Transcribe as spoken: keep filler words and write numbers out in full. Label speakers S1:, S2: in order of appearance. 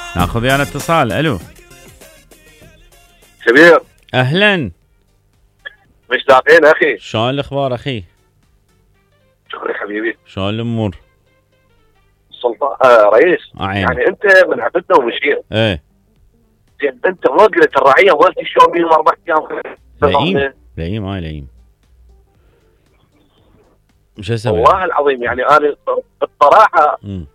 S1: ناخذ يا الاتصال. الو
S2: كبير،
S1: اهلا،
S2: مش لاقين اخي.
S1: شلون الاخبار اخي؟
S2: شكرا حبيبي.
S1: شلون الامور؟
S2: سلطان آه رئيس،
S1: عين.
S2: يعني انت من عبدنا ومشير.
S1: ايه
S2: زين انت ما قلت الرعيه ما قلت شلون بيهم اربع ايام.
S1: لئيم لئيم هاي لئيم. مش اسوي
S2: والله العظيم يعني انا الصراحه